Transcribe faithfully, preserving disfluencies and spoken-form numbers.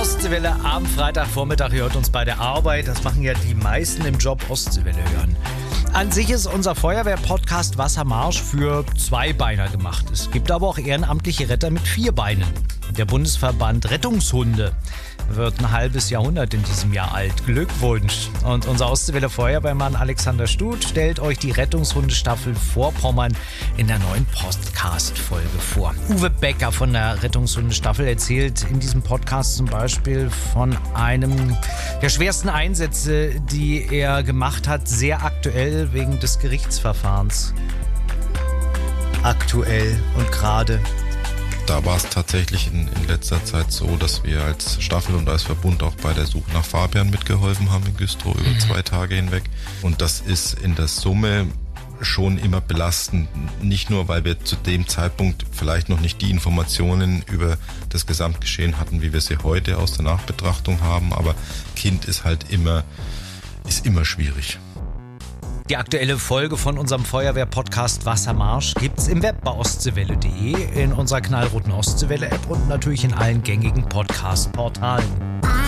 Ostseewelle am Freitagvormittag. Ihr hört uns bei der Arbeit. Das machen ja die meisten im Job Ostseewelle hören. An sich ist unser Feuerwehr-Podcast Wassermarsch für Zweibeiner gemacht. Es gibt aber auch ehrenamtliche Retter mit vier Beinen. Der Bundesverband Rettungshunde wird ein halbes Jahrhundert in diesem Jahr alt. Glückwunsch! Und unser Ostseewelle Feuerwehrmann Alexander Stut stellt euch die Rettungshundestaffel Vorpommern in der neuen Podcast-Folge vor. Uwe Becker von der Rettungshundestaffel erzählt in diesem Podcast zum Beispiel von einem der schwersten Einsätze, die er gemacht hat, sehr aktuell wegen des Gerichtsverfahrens. Aktuell und gerade. Da war es tatsächlich in, in letzter Zeit so, dass wir als Staffel und als Verbund auch bei der Suche nach Fabian mitgeholfen haben in Güstrow über mhm. zwei Tage hinweg. Und das ist in der Summe schon immer belastend. Nicht nur, weil wir zu dem Zeitpunkt vielleicht noch nicht die Informationen über das Gesamtgeschehen hatten, wie wir sie heute aus der Nachbetrachtung haben, aber Kind ist halt immer, ist immer schwierig. Die aktuelle Folge von unserem Feuerwehr-Podcast Wassermarsch gibt's im Web bei ostseewelle punkt de, in unserer knallroten Ostseewelle-App und natürlich in allen gängigen Podcast-Portalen.